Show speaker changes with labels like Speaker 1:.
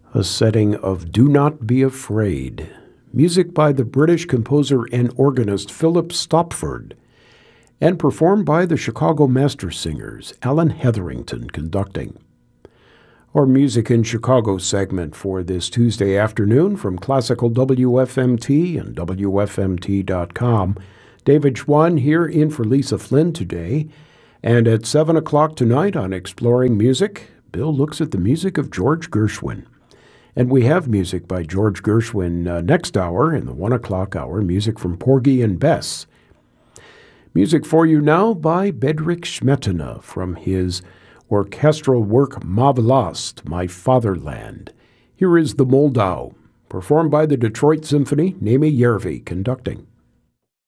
Speaker 1: a setting of Do Not Be Afraid. Music by the British composer and organist Philip Stopford, and performed by the Chicago Master Singers, Alan Hetherington conducting. Our Music in Chicago segment for this Tuesday afternoon from Classical WFMT and WFMT.com. David Schwann here in for Lisa Flynn today. And at 7 o'clock tonight on Exploring Music, Bill looks at the music of George Gershwin. And we have music by George Gershwin next hour in the 1 o'clock hour, music from Porgy and Bess. Music for you now by Bedřich Smetana from his orchestral work Ma Vlast, My Fatherland. Here is the Moldau, performed by the Detroit Symphony, Nemi Järvi conducting.